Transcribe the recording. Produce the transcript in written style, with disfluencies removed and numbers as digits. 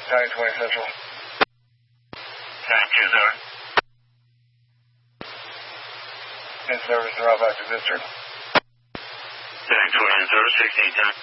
Battalion 20 Central. Battalion 20. In service to Rob Active District. Battalion 20 in service, 16 10.